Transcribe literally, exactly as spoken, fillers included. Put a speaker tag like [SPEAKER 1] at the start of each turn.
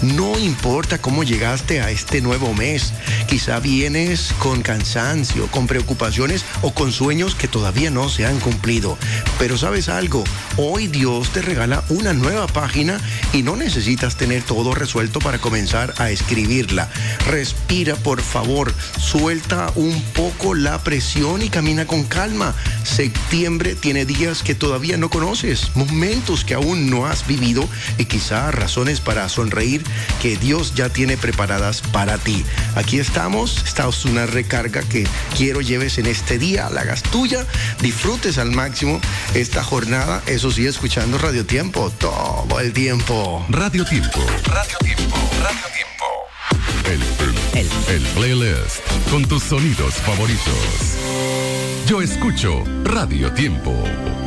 [SPEAKER 1] No importa cómo llegaste a este nuevo mes. Quizá vienes con cansancio, con preocupaciones o con sueños que todavía no se han cumplido. Pero ¿sabes algo? Hoy Dios te regala una nueva página y no necesitas tener todo resuelto para comenzar a escribirla. Respira, por favor. Suelta un poco la presión y camina con calma. Septiembre tiene días que todavía no conoces, momentos que aún no has vivido y quizá razones para sonreír que Dios ya tiene preparadas para ti. Aquí estamos, esta es una recarga que quiero lleves en este día, la hagas tuya, disfrutes al máximo esta jornada, eso sí, escuchando Radio Tiempo todo el tiempo.
[SPEAKER 2] Radio Tiempo, Radio Tiempo, Radio Tiempo. El, el, el, el playlist con tus sonidos favoritos. Yo escucho Radio Tiempo.